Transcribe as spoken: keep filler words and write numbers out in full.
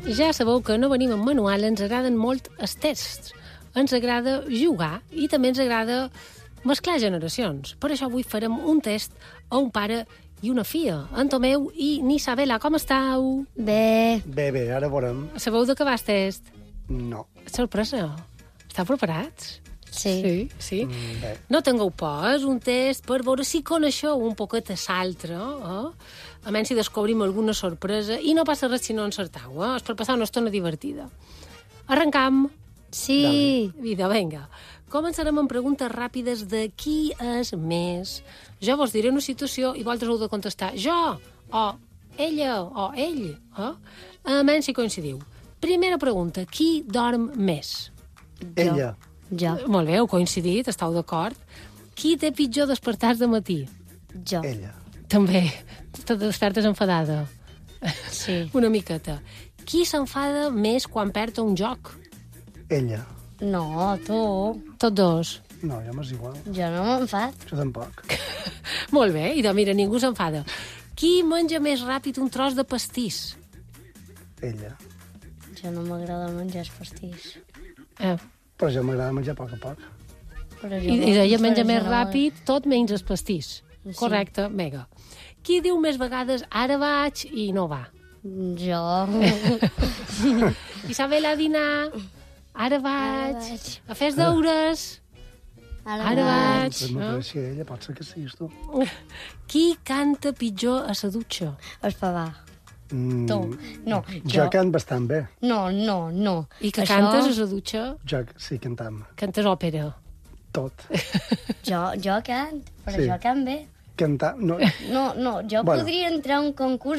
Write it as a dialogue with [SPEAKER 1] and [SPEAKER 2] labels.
[SPEAKER 1] Ja sabeu que no venim amb manual, ens agraden molt els tests. Ens agrada jugar i també ens agrada mesclar generacions. Per això avui farem un test a un pare i una filla, en Tomeu i n'Isabela. Com estàu?
[SPEAKER 2] Bé.
[SPEAKER 3] Bé, bé, ara veurem.
[SPEAKER 1] Sabeu de què va el test?
[SPEAKER 3] No.
[SPEAKER 1] Sorpresa. Estàu preparats?
[SPEAKER 2] Sí.
[SPEAKER 1] Sí, sí.
[SPEAKER 3] Mm, bé.
[SPEAKER 1] No tingueu por, és un test per veure si coneixeu un poquet a l'altre, eh? A menys si descobrim alguna sorpresa, i no passa res si no encertau, eh? És per passar una estona divertida. Arrencam.
[SPEAKER 2] Sí.
[SPEAKER 1] Vida, vinga. Començarem amb preguntes ràpides de qui és més. Jo vos diré una situació i vosaltres heu de contestar jo, o ella, o ell, eh? A menys si coincidiu. Primera pregunta, qui dorm més?
[SPEAKER 3] Ella.
[SPEAKER 2] Jo.
[SPEAKER 1] Molt bé, heu coincidit, estàu d'acord. Qui té pitjor despertar de matí?
[SPEAKER 2] Jo.
[SPEAKER 3] Ella.
[SPEAKER 1] També. Te despertes enfadada.
[SPEAKER 2] Sí.
[SPEAKER 1] Una miqueta. Qui s'enfada més quan perd un joc?
[SPEAKER 3] Ella.
[SPEAKER 2] No, tu.
[SPEAKER 1] Tots dos.
[SPEAKER 3] No, ja m'és igual.
[SPEAKER 2] Jo no m'enfad.
[SPEAKER 3] Jo tampoc.
[SPEAKER 1] Molt bé, i de mira, ningú s'enfada. Qui menja més ràpid un tros de pastís?
[SPEAKER 3] Ella.
[SPEAKER 2] Jo no m'agrada menjar els pastís.
[SPEAKER 1] Eh.
[SPEAKER 3] Però ja m'agrada menjar a poc a poc.
[SPEAKER 2] Però jo
[SPEAKER 1] I,
[SPEAKER 2] no-
[SPEAKER 1] I ella menja
[SPEAKER 2] però
[SPEAKER 1] més
[SPEAKER 2] jo no-
[SPEAKER 1] ràpid, tot menys el pastís.
[SPEAKER 2] Sí.
[SPEAKER 1] Correcte, mega. Qui diu més vegades ara vaig i no va?
[SPEAKER 2] Jo.
[SPEAKER 1] Isabela, a dinar. Ara vaig.
[SPEAKER 2] vaig.
[SPEAKER 1] A fer els deures. Ara vaig.
[SPEAKER 3] Però no
[SPEAKER 1] no?
[SPEAKER 3] pareixia ella, pot ser que siguis tu.
[SPEAKER 1] Qui canta pitjor a la dutxa?
[SPEAKER 2] El pavà.
[SPEAKER 3] Mm,
[SPEAKER 2] Tu. No,
[SPEAKER 3] jo
[SPEAKER 2] jo.
[SPEAKER 3] cant bastant bé.
[SPEAKER 2] No, no, no.
[SPEAKER 1] I que
[SPEAKER 2] Això-
[SPEAKER 1] cantes a la dutxa?
[SPEAKER 3] Jo sí, cantam.
[SPEAKER 1] Cantes òpera.
[SPEAKER 3] Tot.
[SPEAKER 2] Jo, jo cant, però
[SPEAKER 3] Sí.
[SPEAKER 2] jo cant bé.
[SPEAKER 3] Cantar... No,
[SPEAKER 2] No, no, jo
[SPEAKER 3] Bueno.
[SPEAKER 2] podria entrar a un concurs